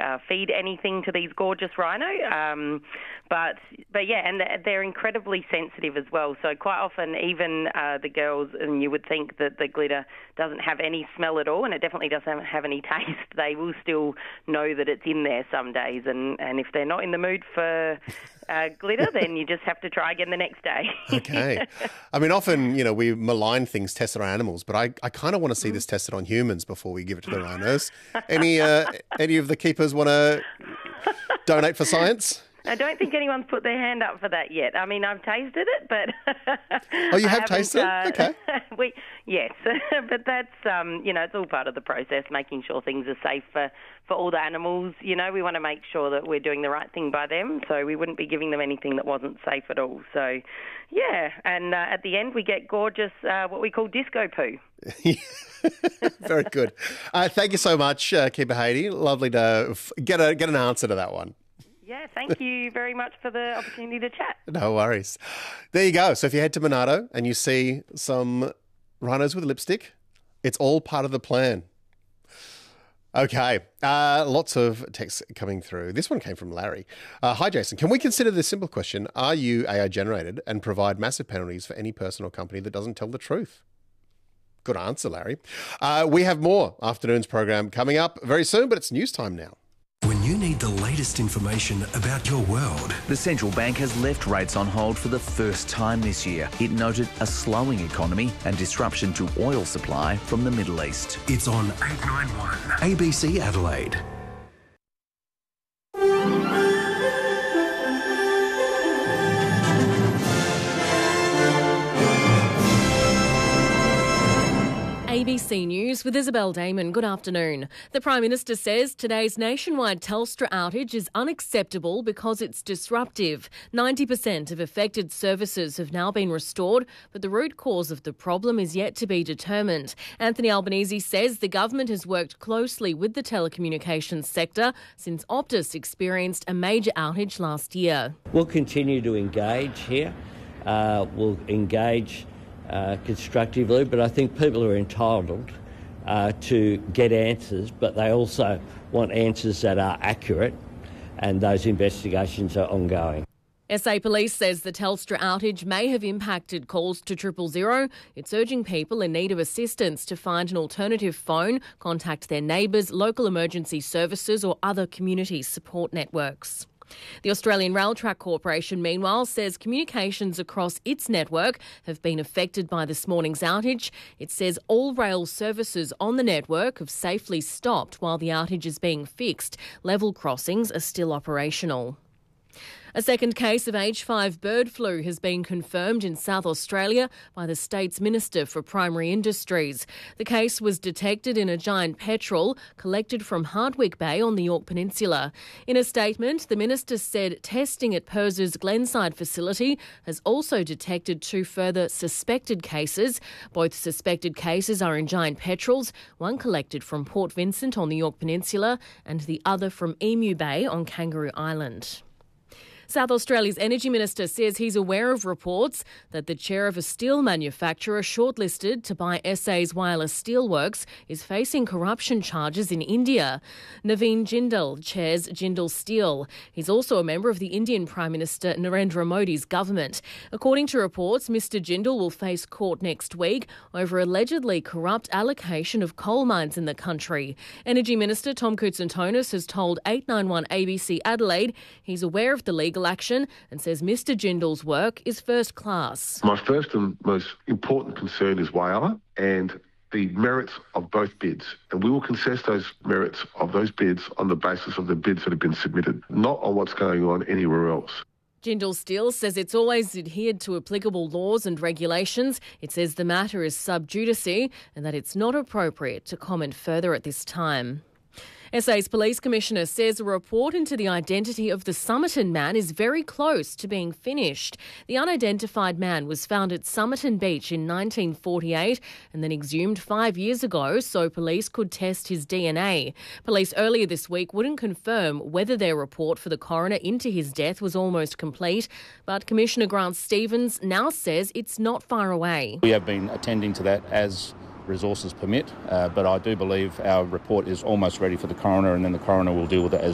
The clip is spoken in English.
feed anything to these gorgeous rhino. But yeah, and they're incredibly sensitive as well. So quite often, even the girls, and you would think that the glitter doesn't have any smell at all, and it definitely doesn't have any taste, they will still know that it's in there some days. And if they're not in the mood for glitter, then you just have to try again the next day. Okay. I mean, often, we malign things tested on animals, but I kind of want to see this tested on humans before we give it to the rhinos. Any of the keepers want to donate for science? I don't think anyone's put their hand up for that yet. I mean, I've tasted it, but... Oh, you have tasted it? Okay. Yes, but that's, it's all part of the process, making sure things are safe for all the animals. We want to make sure that we're doing the right thing by them, so we wouldn't be giving them anything that wasn't safe at all. So, yeah, and at the end we get gorgeous, what we call disco poo. Very good. Thank you so much, Keeper Haiti. Lovely to get an answer to that one. Yeah, thank you very much for the opportunity to chat. No worries. There you go. So if you head to Monarto and you see some rhinos with lipstick, it's all part of the plan. Okay. Lots of texts coming through. This one came from Larry. Hi, Jason. Can we consider this simple question? Are you AI generated and provide massive penalties for any person or company that doesn't tell the truth? Good answer, Larry. We have more afternoon's program coming up very soon, but it's news time now. When you need the latest information about your world. The central bank has left rates on hold for the first time this year. It noted a slowing economy and disruption to oil supply from the Middle East. It's on 891 ABC Adelaide. ABC News with Isabel Damon. Good afternoon. The Prime Minister says today's nationwide Telstra outage is unacceptable because it's disruptive. 90% of affected services have now been restored, but the root cause of the problem is yet to be determined. Anthony Albanese says the government has worked closely with the telecommunications sector since Optus experienced a major outage last year. We'll continue to engage here. We'll engage constructively, but I think people are entitled to get answers, but they also want answers that are accurate, and those investigations are ongoing. SA Police says the Telstra outage may have impacted calls to 000. It's urging people in need of assistance to find an alternative phone, contact their neighbours, local emergency services or other community support networks. The Australian Rail Track Corporation, meanwhile, says communications across its network have been affected by this morning's outage. It says all rail services on the network have safely stopped while the outage is being fixed. Level crossings are still operational. A second case of H5 bird flu has been confirmed in South Australia by the state's Minister for Primary Industries. The case was detected in a giant petrel collected from Hardwick Bay on the Yorke Peninsula. In a statement, the Minister said testing at PIRS's Glenside facility has also detected 2 further suspected cases. Both suspected cases are in giant petrels, one collected from Port Vincent on the Yorke Peninsula and the other from Emu Bay on Kangaroo Island. South Australia's Energy Minister says he's aware of reports that the chair of a steel manufacturer shortlisted to buy SA's Wireless Steelworks is facing corruption charges in India. Naveen Jindal chairs Jindal Steel. He's also a member of the Indian Prime Minister Narendra Modi's government. According to reports, Mr Jindal will face court next week over allegedly corrupt allocation of coal mines in the country. Energy Minister Tom Koutsantonis has told 891 ABC Adelaide he's aware of the legal action and says Mr Jindal's work is first class. My first and most important concern is Whyalla and the merits of both bids. And we will contest those merits of those bids on the basis of the bids that have been submitted, not on what's going on anywhere else. Jindal Steel says it's always adhered to applicable laws and regulations. It says the matter is sub judice and that it's not appropriate to comment further at this time. SA's Police Commissioner says a report into the identity of the Somerton man is very close to being finished. The unidentified man was found at Somerton Beach in 1948 and then exhumed 5 years ago so police could test his DNA. Police earlier this week wouldn't confirm whether their report for the coroner into his death was almost complete, but Commissioner Grant Stevens now says it's not far away. We have been attending to that as resources permit, but I do believe our report is almost ready for the coroner, and then the coroner will deal with it as